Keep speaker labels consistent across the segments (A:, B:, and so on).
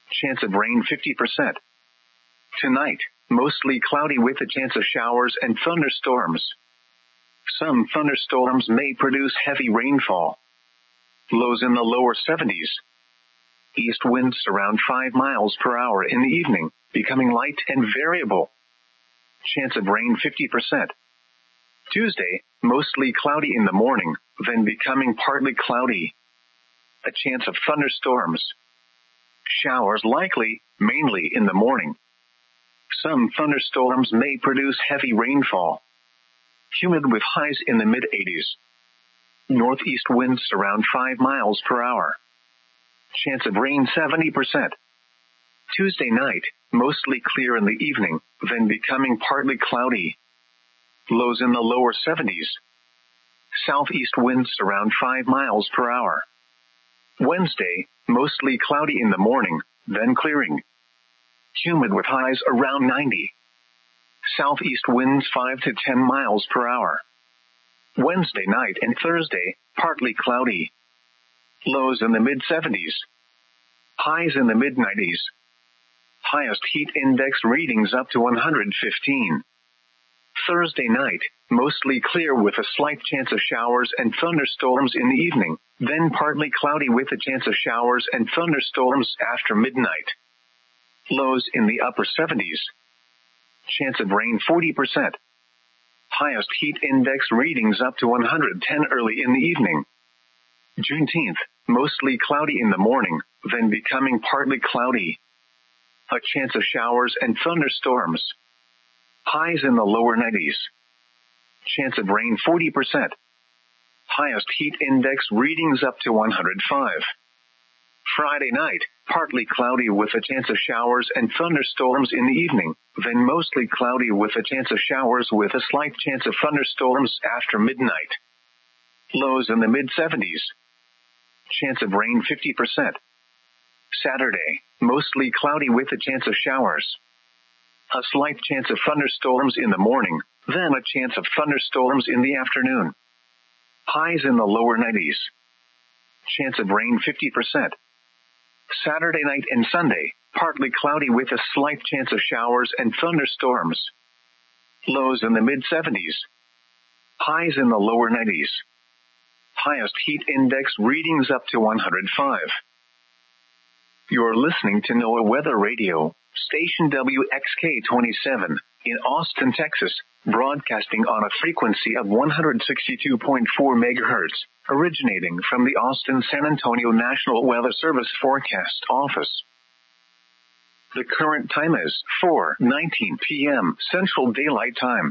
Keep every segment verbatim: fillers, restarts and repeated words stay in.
A: Chance of rain fifty percent. Tonight, mostly cloudy with a chance of showers and thunderstorms. Some thunderstorms may produce heavy rainfall. Lows in the lower seventies. East winds around five miles per hour in the evening, becoming light and variable. Chance of rain fifty percent. Tuesday, mostly cloudy in the morning, then becoming partly cloudy. A chance of thunderstorms. Showers likely, mainly in the morning. Some thunderstorms may produce heavy rainfall. Humid with highs in the mid eighties. Northeast winds around five miles per hour. Chance of rain seventy percent. Tuesday night, mostly clear in the evening, then becoming partly cloudy. Lows in the lower seventies. Southeast winds around five miles per hour. Wednesday, mostly cloudy in the morning, then clearing. Humid with highs around ninety. Southeast winds five to ten miles per hour. Wednesday night and Thursday, partly cloudy. Lows in the mid seventies. Highs in the mid nineties. Highest heat index readings up to one hundred fifteen. Thursday night, mostly clear with a slight chance of showers and thunderstorms in the evening, then partly cloudy with a chance of showers and thunderstorms after midnight. Lows in the upper seventies. Chance of rain forty percent. Highest heat index readings up to one hundred ten early in the evening. Juneteenth, mostly cloudy in the morning, then becoming partly cloudy. A chance of showers and thunderstorms. Highs in the lower nineties. Chance of rain forty percent. Highest heat index readings up to one hundred five. Friday night, partly cloudy with a chance of showers and thunderstorms in the evening, then mostly cloudy with a chance of showers with a slight chance of thunderstorms after midnight. Lows in the mid seventies. Chance of rain fifty percent. Saturday, mostly cloudy with a chance of showers. A slight chance of thunderstorms in the morning, then a chance of thunderstorms in the afternoon. Highs in the lower nineties. Chance of rain fifty percent. Saturday night and Sunday, partly cloudy with a slight chance of showers and thunderstorms. Lows in the mid seventies. Highs in the lower nineties. Highest heat index readings up to one hundred five. You're listening to NOAA Weather Radio, station W X K twenty-seven, in Austin, Texas, broadcasting on a frequency of one hundred sixty-two point four megahertz, originating from the Austin-San Antonio National Weather Service Forecast Office. The current time is four nineteen p.m. Central Daylight Time.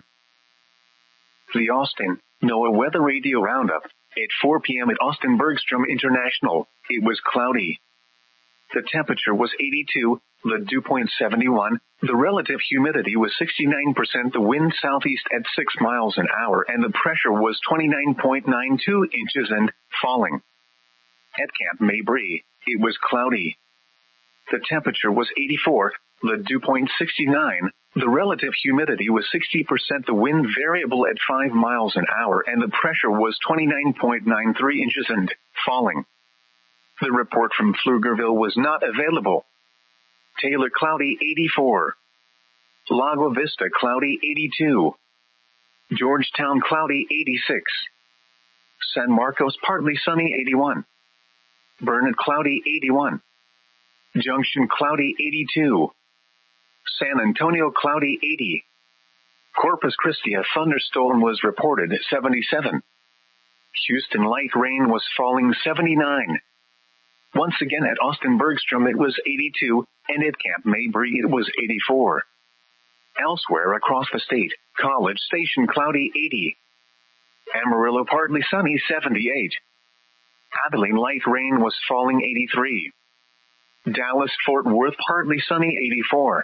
A: The Austin NOAA Weather Radio Roundup. At four p.m. at Austin Bergstrom International, it was cloudy. The temperature was eighty-two, the dew point seventy-one, the relative humidity was sixty-nine percent, the wind southeast at six miles an hour, and the pressure was twenty-nine point nine two inches and falling. At Camp Mabry, it was cloudy. The temperature was eighty-four, the dew point sixty-nine, the relative humidity was sixty percent, the wind variable at five miles an hour, and the pressure was twenty-nine point nine three inches and falling. The report from Pflugerville was not available. Taylor cloudy eighty-four. Lago Vista cloudy eighty-two. Georgetown cloudy eighty-six. San Marcos partly sunny eighty-one. Burnett cloudy eighty-one. Junction cloudy eighty-two. San Antonio cloudy eighty. Corpus Christi a thunderstorm was reported seventy-seven. Houston light rain was falling seventy-nine. Once again at Austin Bergstrom it was eighty-two, and at Camp Mabry it was eighty-four. Elsewhere across the state, College Station cloudy eighty. Amarillo partly sunny seventy-eight. Abilene light rain was falling eighty-three. Dallas Fort Worth partly sunny eighty-four.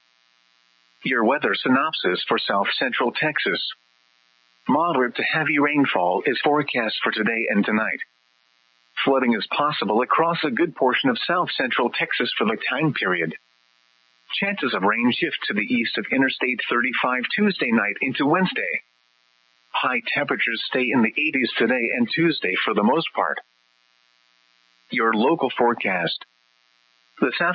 A: Your weather synopsis for South Central Texas. Moderate to heavy rainfall is forecast for today and tonight. Flooding is possible across a good portion of South Central Texas for the time period. Chances of rain shift to the east of Interstate thirty-five Tuesday night into Wednesday. High temperatures stay in the eighties today and Tuesday for the most part. Your local forecast. This afternoon.